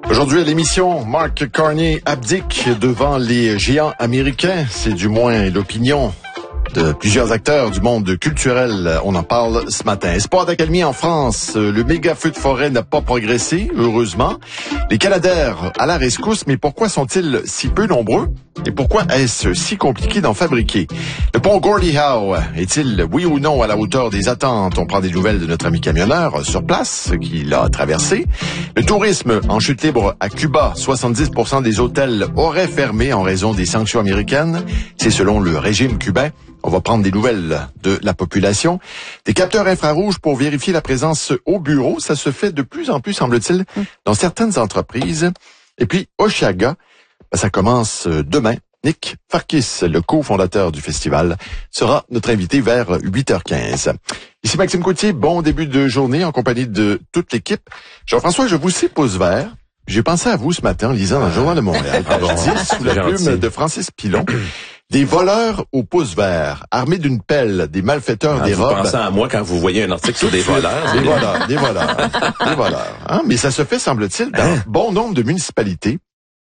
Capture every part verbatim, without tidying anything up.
Aujourd'hui à l'émission, Mark Carney abdique devant les géants américains. C'est du moins l'opinion de plusieurs acteurs du monde culturel. On en parle ce matin. Sport d'Académie en France, le méga feu de forêt n'a pas progressé, heureusement. Les Canadaires à la rescousse, mais pourquoi sont-ils si peu nombreux? Et pourquoi est-ce si compliqué d'en fabriquer? Le pont Gordie Howe est-il, oui ou non, à la hauteur des attentes? On prend des nouvelles de notre ami camionneur sur place, qui l'a traversé. Le tourisme en chute libre à Cuba, soixante-dix pour cent des hôtels auraient fermé en raison des sanctions américaines. C'est selon le régime cubain. On va prendre des nouvelles de la population. Des capteurs infrarouges pour vérifier la présence au bureau. Ça se fait de plus en plus, semble-t-il, dans certaines entreprises. Et puis, Osheaga, ben, ça commence demain. Nick Farkis, le cofondateur du festival, sera notre invité vers huit heures quinze. Ici Maxime Coutier, bon début de journée en compagnie de toute l'équipe. Jean-François, je vous sais pouce vert. J'ai pensé à vous ce matin en lisant dans le Journal de Montréal, page dix, sous la plume de Francis Pilon. Des voleurs au pouce vert, armés d'une pelle, des malfaiteurs ah, des vous robes. Pensez à moi quand vous voyez un article sur des voleurs. Des voleurs, des voleurs, des voleurs. Hein? Mais ça se fait, semble-t-il, dans hein? bon nombre de municipalités.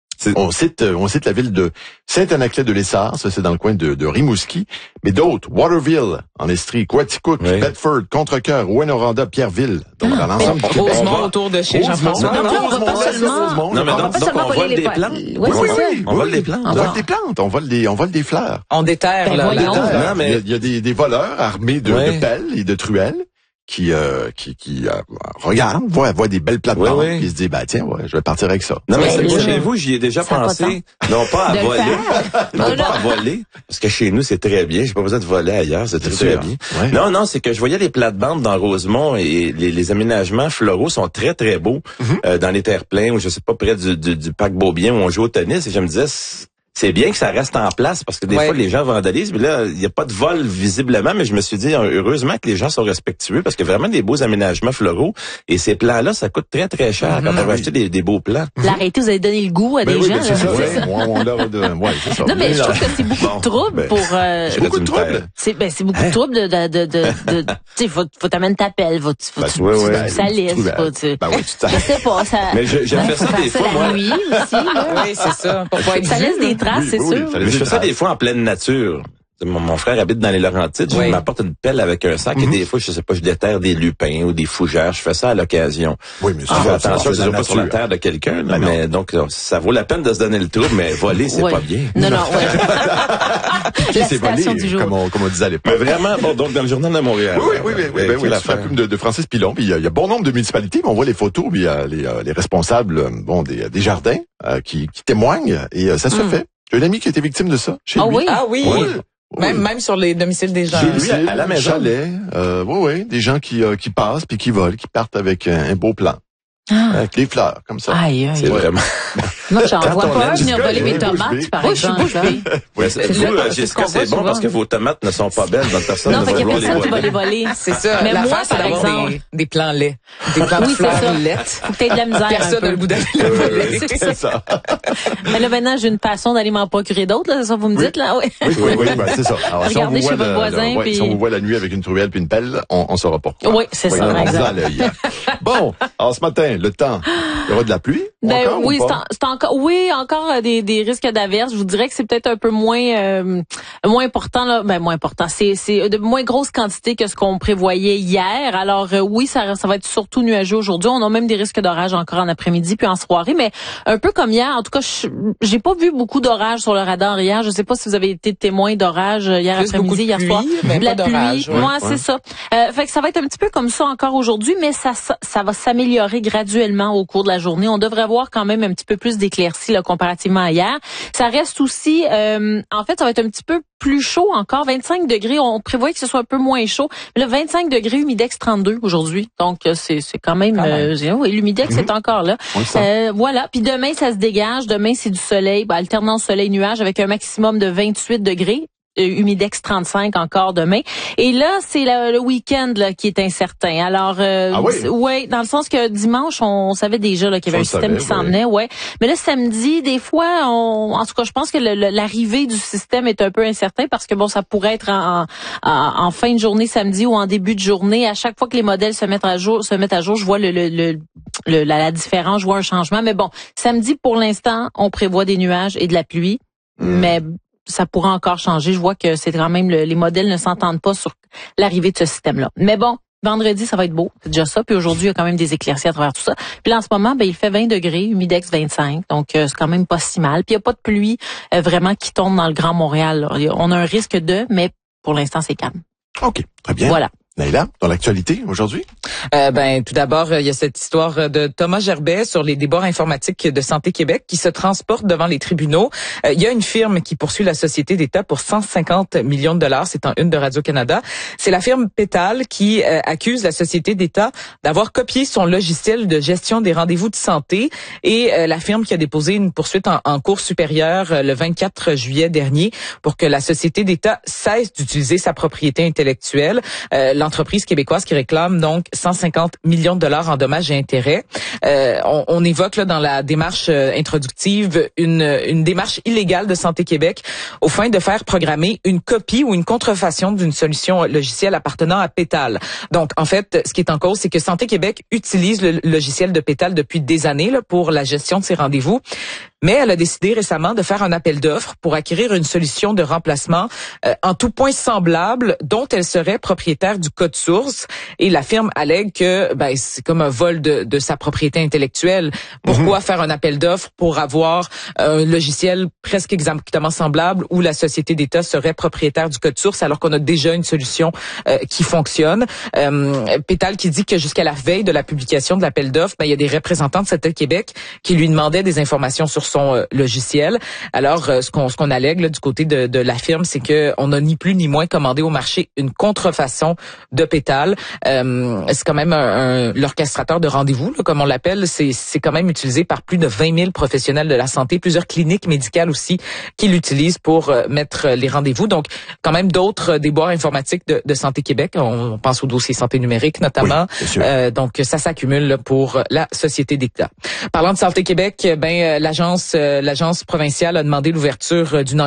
On cite, on cite la ville de Saint-Anaclet-de-Lessard, ça c'est dans le coin de, de Rimouski, mais d'autres, Waterville, en Estrie, Quaticook, oui. Bedford, Contrecoeur, Rouyn-Noranda, Pierreville, donc dans l'ensemble du Québec. Rosemont autour de chez Jean-François. Non, non, non, on va pas seulement... Non, mais donc, donc on vole des plantes. Oui, oui, oui. On vole des plantes. On vole des plantes, on vole des, on vole des fleurs. On déterre, là. Non, mais il y a des, des voleurs armés de, de pelles et de truelles. qui euh, qui qui euh, regarde, voit voit des belles plates-bandes, oui, oui. Qui se dit bah tiens, ouais, je vais partir avec ça. Non mais c'est moi chez vous, j'y ai déjà ça pensé, non pas à voler, non pas à voler, parce que chez nous c'est très bien, j'ai pas besoin de voler ailleurs, c'est très, très bien. Ouais. Non non, c'est que je voyais les plates-bandes dans Rosemont et les, les aménagements floraux sont très très beaux mm-hmm. euh, dans les terre-pleins ou je sais pas près du, du du parc Beaubien où on joue au tennis et je me disais c'est bien que ça reste en place parce que des ouais. fois les gens vandalisent, mais là il y a pas de vol visiblement, mais je me suis dit heureusement que les gens sont respectueux parce que vraiment des beaux aménagements floraux et ces plants-là ça coûte très très cher mmh, quand on va oui. acheter des, des beaux plants. L'arrêter, vous avez donné le goût à ben des oui, gens. Ben c'est ça, ouais, on, on leur de, ouais, c'est ça. Non mais je trouve que c'est beaucoup bon, de troubles ben, pour. Euh, c'est beaucoup de troubles. C'est ben c'est beaucoup hein? de troubles de de de de. de tu sais faut faut t'amener ta pelle, faut faut ben, tu ouais, ouais, ça lisse, faut tu. Ben oui, tu je sais pas ça. Mais j'ai fait ça des fois moi. La nuit aussi. Oui c'est ça. Ça laisse des traces, c'est sûr. Je fais ça des fois en pleine nature. Mon, mon frère habite dans les Laurentides, oui. Je m'apporte une pelle avec un sac mm-hmm. et des fois, je sais pas, je déterre des lupins ou des fougères. Je fais ça à l'occasion. Oui, mais je fais attention que ce soit pas sur la terre de quelqu'un, ben mais donc ça vaut la peine de se donner le trouble, mais voler, c'est ouais. pas bien. Non, non, ouais. C'est volé, comme on, comme on disait à l'époque. Mais vraiment, bon, donc dans le Journal de Montréal. Oui, oui, oui, oui, oui, oui, la plume de, de Francis Pilon. Puis il y, a, il y a bon nombre de municipalités, mais on voit les photos, puis il y a les, les responsables, bon, des, des jardins euh, qui, qui témoignent et euh, ça se mm. fait. J'ai un ami qui a été victime de ça chez ah lui. Oui? Ah oui, oui. Oui. Même même sur les domiciles des gens. Lui, à la maison. Chalet, euh, oui, oui, des gens qui euh, qui passent puis qui volent, qui partent avec un, un beau plan. Ah. Avec les fleurs, comme ça. Aïe, aïe. C'est vraiment... Non, j'en vois pas venir voler mes tomates, par exemple. Ouais, c'est vous, Jessica, c'est bon parce que vos tomates ne sont pas belles, donc personne non, ne va vouloir les voler. Non, fait qu'il y a personne qui va les voler. C'est ça. Mais l'affaire, moi, c'est d'avoir exemple... des, des plants laids. Des plants oui, de fleurs laides. Faut que t'aies de la misère. Personne n'a le goût d'aller les voler. C'est ça. Mais là, maintenant, j'ai une passion d'aller m'en procurer d'autres, là, c'est ça que vous me dites, là? Oui, oui, oui, oui, ben, c'est ça. Alors, regardez chez votre voisin. Puis... Si on vous voit la nuit avec une truelle puis une pelle, on, on saura pourquoi. Oui, c'est ça, par exemple. Bon, alors ce matin, le temps, il y aura de la pluie? Ben encore, oui, c'est encore, oui, encore des, des risques d'averses. Je vous dirais que c'est peut-être un peu moins, euh, moins important là. Ben moins important. C'est, c'est de moins grosse quantité que ce qu'on prévoyait hier. Alors euh, oui, ça, ça va être surtout nuageux aujourd'hui. On a même des risques d'orage encore en après-midi puis en soirée, mais un peu comme hier. En tout cas, j'ai pas vu beaucoup d'orage sur le radar hier. Je sais pas si vous avez été témoin d'orage hier Plus après-midi, hier soir. Mais de la pas pluie. Ouais, Moi, ouais. c'est ça. Euh, fait que ça va être un petit peu comme ça encore aujourd'hui, mais ça, ça, ça va s'améliorer graduellement au cours de la journée. On devrait voir quand même un petit peu plus d'éclaircies là, comparativement à hier. Ça reste aussi, euh, en fait, ça va être un petit peu plus chaud encore, vingt-cinq degrés. On prévoit que ce soit un peu moins chaud. Mais là, vingt-cinq degrés, humidex trente-deux aujourd'hui. Donc, c'est, c'est quand même... Quand même. Euh, oui, l'humidex mm-hmm. est encore là. Euh, voilà. Puis demain, ça se dégage. Demain, c'est du soleil. Ben, alternance soleil-nuage avec un maximum de vingt-huit degrés. Humidex trente-cinq encore demain. Et là, c'est le, le week-end là, qui est incertain. Alors, euh, ah oui? ouais, dans le sens que dimanche, on, on savait déjà là, qu'il y avait ça un système savait, qui s'en venait, ouais. Mais là, samedi, des fois, on, en tout cas, je pense que le, le, l'arrivée du système est un peu incertain parce que bon, ça pourrait être en, en, en fin de journée samedi ou en début de journée. À chaque fois que les modèles se mettent à jour, se mettent à jour, je vois le, le, le, le la, la différence, je vois un changement. Mais bon, samedi, pour l'instant, on prévoit des nuages et de la pluie, mmh. mais ça pourra encore changer. Je vois que c'est quand même le, les modèles ne s'entendent pas sur l'arrivée de ce système-là. Mais bon, vendredi, ça va être beau. C'est déjà ça. Puis aujourd'hui, il y a quand même des éclaircies à travers tout ça. Puis là, en ce moment, ben, il fait vingt degrés, humidex vingt-cinq. Donc, euh, c'est quand même pas si mal. Puis il n'y a pas de pluie euh, vraiment qui tombe dans le Grand Montréal. Là. On a un risque de, mais pour l'instant, c'est calme. OK. Très bien. Voilà. Naïla, dans l'actualité aujourd'hui? Euh, ben, tout d'abord, il y a cette histoire de Thomas Gerbet sur les débords informatiques de Santé Québec qui se transporte devant les tribunaux. Euh, il y a une firme qui poursuit la société d'État pour cent cinquante millions de dollars. C'est en une de Radio-Canada. C'est la firme Pétale qui euh, accuse la société d'État d'avoir copié son logiciel de gestion des rendez-vous de santé et euh, la firme qui a déposé une poursuite en, en cour supérieure euh, le vingt-quatre juillet dernier pour que la société d'État cesse d'utiliser sa propriété intellectuelle. Euh, L'entreprise québécoise qui réclame donc cent cinquante millions de dollars en dommages et intérêts. Euh, on, on évoque là dans la démarche euh, introductive une, une démarche illégale de Santé Québec au fin de faire programmer une copie ou une contrefaçon d'une solution logicielle appartenant à Pétale. Donc, en fait, ce qui est en cause, c'est que Santé Québec utilise le logiciel de Pétale depuis des années là, pour la gestion de ses rendez-vous. Mais elle a décidé récemment de faire un appel d'offres pour acquérir une solution de remplacement euh, en tout point semblable dont elle serait propriétaire du code source. Et la firme allègue que ben, c'est comme un vol de, de sa propriété intellectuelle. Pourquoi mm-hmm. faire un appel d'offres pour avoir un logiciel presque exactement semblable où la société d'État serait propriétaire du code source alors qu'on a déjà une solution euh, qui fonctionne? Euh, Pétale qui dit que jusqu'à la veille de la publication de l'appel d'offres, ben, il y a des représentants de Santé Québec qui lui demandaient des informations sur son euh, logiciel. Alors, euh, ce qu'on ce qu'on allègue là, du côté de, de la firme, c'est que on n'a ni plus ni moins commandé au marché une contrefaçon de Pétale. Euh, c'est quand même un, un, l'orchestrateur de rendez-vous, là, comme on l'appelle. C'est c'est quand même utilisé par plus de vingt mille professionnels de la santé, plusieurs cliniques médicales aussi qui l'utilisent pour euh, mettre les rendez-vous. Donc, quand même d'autres déboires informatiques de, de Santé Québec. On, on pense au dossier santé numérique notamment. Oui, euh, donc, ça s'accumule pour la société d'État. Parlant de Santé Québec, ben l'agence L'agence provinciale a demandé l'ouverture d'une